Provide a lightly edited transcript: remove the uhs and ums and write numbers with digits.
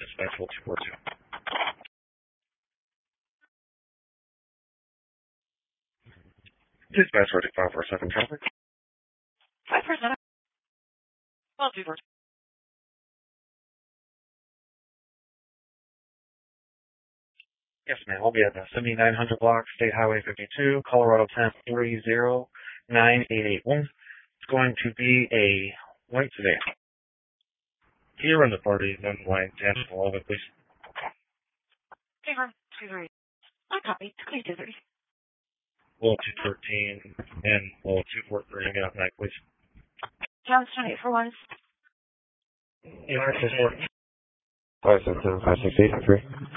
Dispatch 242. Dispatch 547 traffic. 547. Well, 242. Yes, ma'am. We'll be at the 7900 block, State Highway 52, Colorado 10309881. It's going to be a white sedan. Can you run the party, then white, dash all of it, please? Okay, from 23. I copy. 230. Well, 213 and well, 243 again at night, please. John's 28 for 1. Yeah, 567 567 568 3.